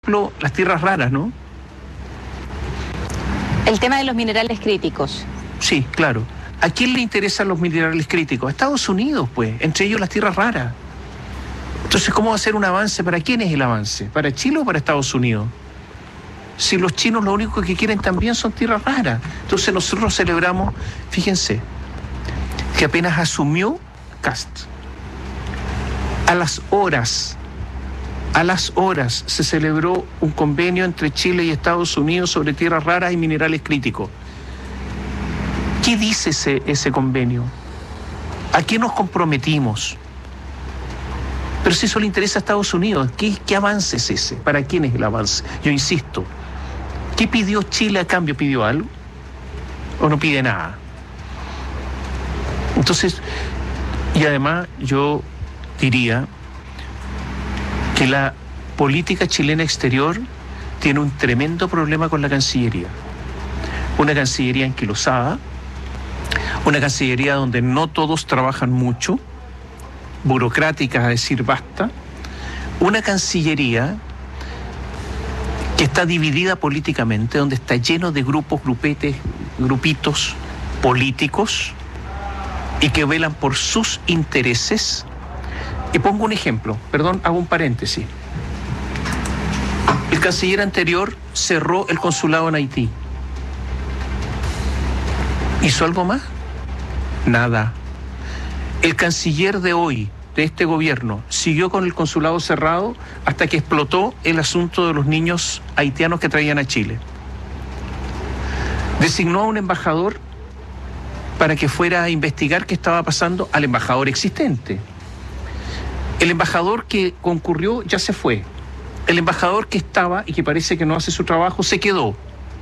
ejemplo, las tierras raras, ¿no? El tema de los minerales críticos. Sí, claro. ¿A quién le interesan los minerales críticos? A Estados Unidos, pues, entre ellos las tierras raras. Entonces, ¿cómo va a ser un avance? ¿Para quién es el avance? ¿Para Chile o para Estados Unidos? Si los chinos lo único que quieren también son tierras raras. Entonces nosotros celebramos, fíjense, que apenas asumió Kast, a las horas se celebró un convenio entre Chile y Estados Unidos sobre tierras raras y minerales críticos. ¿Qué dice ese convenio? ¿A qué nos comprometimos? Pero si eso le interesa a Estados Unidos, ¿qué avance es ese? ¿Para quién es el avance? Yo insisto, ¿qué pidió Chile a cambio? ¿Pidió algo? ¿O no pide nada? Entonces, y además yo diría que la política chilena exterior tiene un tremendo problema con la Cancillería. Una Cancillería anquilosada, una Cancillería donde no todos trabajan mucho, burocrática a decir basta, una Cancillería que está dividida políticamente, donde está lleno de grupos, grupitos políticos y que velan por sus intereses. Y pongo un ejemplo, perdón, hago un paréntesis. El canciller anterior cerró el consulado en Haití. ¿Hizo algo más? Nada. El canciller de hoy, de este gobierno, siguió con el consulado cerrado hasta que explotó el asunto de los niños haitianos que traían a Chile. Designó a un embajador para que fuera a investigar qué estaba pasando al embajador existente. El embajador que concurrió ya se fue. El embajador que estaba y que parece que no hace su trabajo se quedó.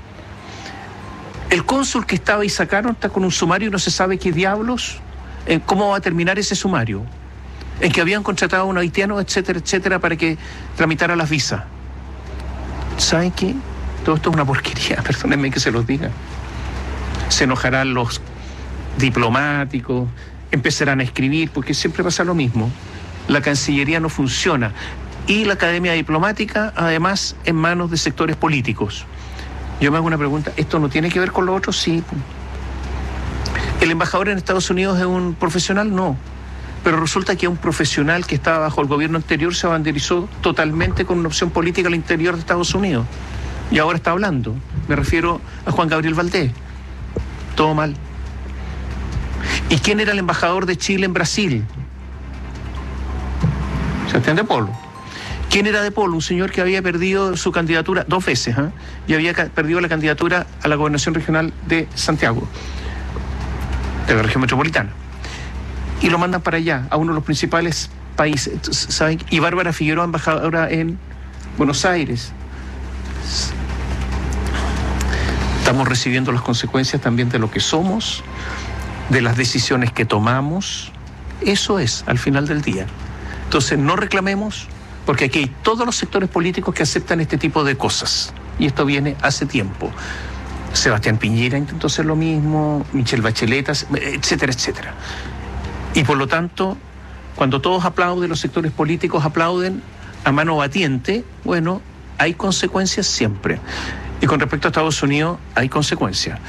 El cónsul que estaba y sacaron está con un sumario y no se sabe qué diablos, cómo va a terminar ese sumario, en que habían contratado a un haitiano, etcétera, etcétera, para que tramitara las visas. ¿Saben qué? Todo esto es una porquería, perdónenme que se los diga. Se enojarán los diplomáticos, empezarán a escribir, porque siempre pasa lo mismo. La Cancillería no funciona. Y la Academia Diplomática, además, en manos de sectores políticos. Yo me hago una pregunta, ¿esto no tiene que ver con lo otro? Sí. ¿El embajador en Estados Unidos es un profesional? No. Pero resulta que un profesional que estaba bajo el gobierno anterior se abanderizó totalmente con una opción política al interior de Estados Unidos. Y ahora está hablando. Me refiero a Juan Gabriel Valdés. Todo mal. ¿Y quién era el embajador de Chile en Brasil? Sebastián de Polo. ¿Quién era de Polo? Un señor que había perdido su candidatura 2 veces, y había perdido la candidatura a la gobernación regional de Santiago, de la región metropolitana. Y lo mandan para allá, a uno de los principales países, ¿saben? Y Bárbara Figueroa, embajadora en Buenos Aires. Estamos recibiendo las consecuencias también de lo que somos, de las decisiones que tomamos. Eso es, al final del día. Entonces, no reclamemos, porque aquí hay todos los sectores políticos que aceptan este tipo de cosas. Y esto viene hace tiempo. Sebastián Piñera intentó hacer lo mismo, Michelle Bachelet, etcétera, etcétera. Y por lo tanto, cuando todos aplauden, los sectores políticos aplauden a mano batiente, bueno, hay consecuencias siempre. Y con respecto a Estados Unidos, hay consecuencias.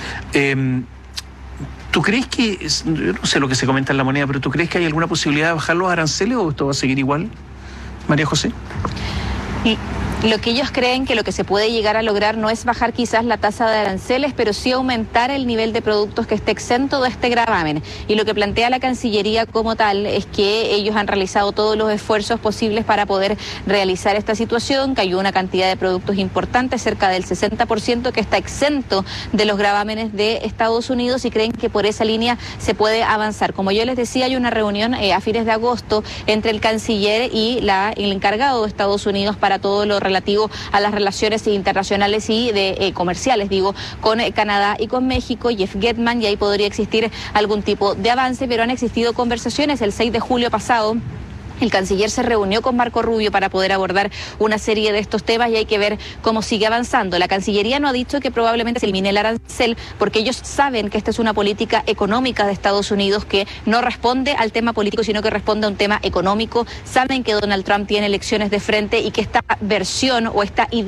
¿Tú crees que, yo no sé lo que se comenta en La Moneda, pero tú crees que hay alguna posibilidad de bajar los aranceles o esto va a seguir igual? María José. Y lo que ellos creen que lo que se puede llegar a lograr no es bajar quizás la tasa de aranceles, pero sí aumentar el nivel de productos que esté exento de este gravamen. Y lo que plantea la Cancillería como tal es que ellos han realizado todos los esfuerzos posibles para poder realizar esta situación, que hay una cantidad de productos importantes, cerca del 60%, que está exento de los gravámenes de Estados Unidos, y creen que por esa línea se puede avanzar. Como yo les decía, hay una reunión a fines de agosto entre el canciller y el encargado de Estados Unidos para todo lo relativo a las relaciones internacionales y comerciales, con Canadá y con México, Jeff Getman, y ahí podría existir algún tipo de avance, pero han existido conversaciones. El 6 de julio pasado, el canciller se reunió con Marco Rubio para poder abordar una serie de estos temas y hay que ver cómo sigue avanzando. La Cancillería no ha dicho que probablemente se elimine el arancel, porque ellos saben que esta es una política económica de Estados Unidos que no responde al tema político, sino que responde a un tema económico. Saben que Donald Trump tiene elecciones de frente y que esta versión o esta idea